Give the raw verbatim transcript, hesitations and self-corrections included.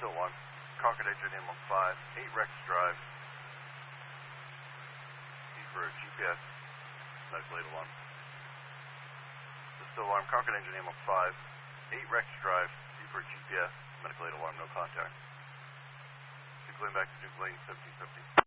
still one. Concord Engine N one five, eight Rex Drive. Need for a G P S. Medical eight oh one. This is still one. Concord Engine N one five, eight Rex Drive. Need for a G P S. Medical eight oh one, no contact. Duke Lane back to Duke Lane, seventeen fifty.